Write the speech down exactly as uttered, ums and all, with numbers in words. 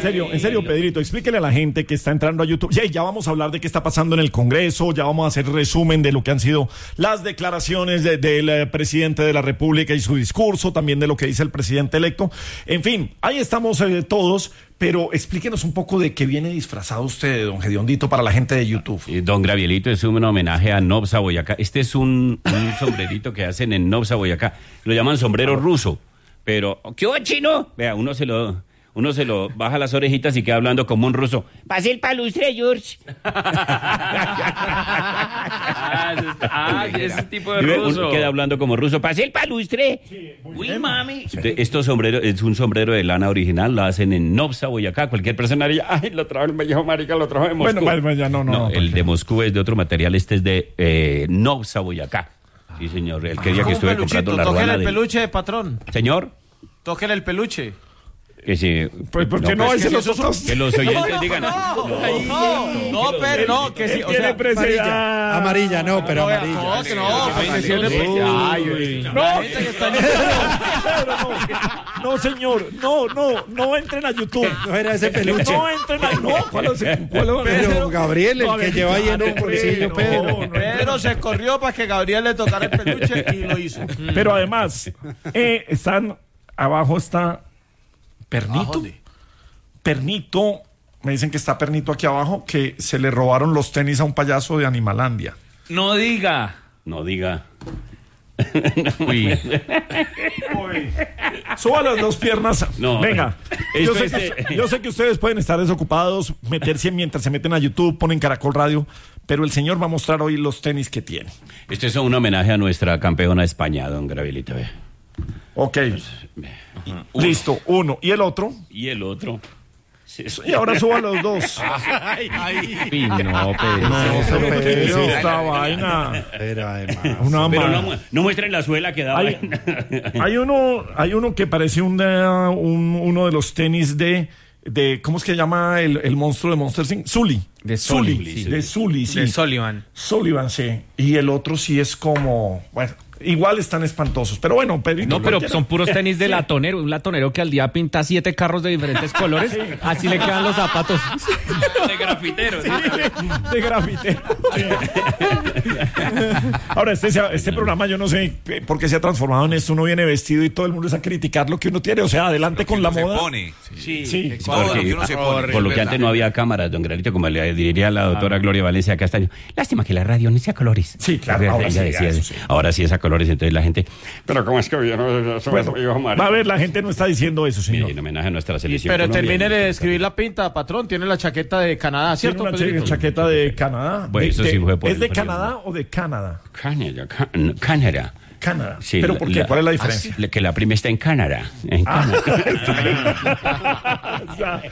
serio, en serio, Pedrito, explíquele a la gente que está entrando a YouTube. Ya, ya vamos a hablar de qué está pasando en el Congreso, ya vamos a hacer resumen de lo que han sido las declaraciones de, del eh, presidente de la República y su discurso, también de lo que dice el presidente electo. En fin, ahí estamos eh, todos, pero explíquenos un poco de qué viene disfrazado usted, don Gediondito, para la gente de YouTube. Eh, Don Gravielito, es un homenaje a Nobsa, Boyacá. Este es un, un sombrerito que hacen en Nobsa, Boyacá. Lo llaman sombrero ruso. Pero, ¿qué hubo, chino? Vea, uno se lo... Uno se lo baja las orejitas y queda hablando como un ruso. Pase el palustre, George. ah, ese, ah, ese tipo de ruso. Uno queda hablando como ruso. Pase el palustre. Sí, Uy, mami. Estos sombreros, es un sombrero de lana original, lo hacen en Nobsa, Boyacá. Cualquier persona diría, ay, lo trajo el mellejo marica, lo trajo de Moscú. Bueno, bueno, ya no, no. No, no el de Moscú es de otro material, este es de eh, Nobsa, Boyacá. Sí, señor, el que día que estuve comprando la ruana el de... peluche de patrón. Señor. Tóquele el peluche. Que sí. Pues, ¿por qué no? Pues, Ese que, los otros... que los oyentes no, digan. No, no, no, no, no, no, pero no, que sí. O sea, amarilla, amarilla, no, pero no, amarilla. No, que no, no, señor, no, no, no entren a YouTube. No era ese peluche. No entren a... No, ¿cuál es? Pero Gabriel, el que lleva ahí en un bolsillo, Pedro. Pedro se corrió para que Gabriel le tocara el peluche y lo hizo. Pero además, eh, están... Abajo está... Pernito. Pernito, me dicen que está Pernito aquí abajo, que se le robaron los tenis a un payaso de Animalandia. No diga. No diga. Uy. Uy. Suba las dos piernas. No. Venga. Yo sé, Este... que, yo sé que ustedes pueden estar desocupados, meterse mientras se meten a YouTube, ponen Caracol Radio, pero el señor va a mostrar hoy los tenis que tiene. Este es un homenaje a nuestra campeona de España, don Gravielito. Ok. Uno. Listo, uno. ¿Y el otro? Y el otro. Sí. Y ahora suba los dos. Ay, ay. No, pero no, pero ¿qué es esta vaina? Pero además. Una pero no, no muestren la suela que da. Hay, hay uno, hay uno que parece un, un uno de los tenis de de ¿cómo es que se llama el, el monstruo de Monster Incorporated? Sully. De Sully. Sully, sí. De Sully, sí. De Sullivan. Sullivan, sí. Y el otro sí es como, bueno, igual están espantosos. Pero bueno, Pedrito. No, pero son puros tenis de latonero. Un latonero que al día pinta siete carros de diferentes colores. Sí. Así le quedan los zapatos. De grafitero. Sí, de, de grafitero. Sí. Ahora, este, este programa yo no sé por qué se ha transformado en esto. Uno viene vestido y todo el mundo es a criticar lo que uno tiene. O sea, adelante con la moda. Pone. Sí, sí. sí porque, que uno se pone. Por lo que antes no había cámaras, don Granito, como le diría la doctora ah, Gloria Valencia Castaño. Lástima que la radio no sea colores. Sí, claro. Ahora sí, decía, eso, sí. ahora sí es a colores, entonces la gente... Pero ¿cómo es que yo no... Bueno, va a ver, la gente no está diciendo eso, señor. Mire, en homenaje a nuestra selección. Pero termine de escribir la pinta, patrón. Tiene la chaqueta de Canadá, ¿cierto? Tiene una ch chaqueta de Canadá. Bueno, de, eso sí fue por ¿Es de Canadá o de Canadá? Canadá. Canadá. Canadá. Sí, ¿pero por qué? La, ¿Cuál es la diferencia? Que la prima está en Canadá. En Canadá. Ah.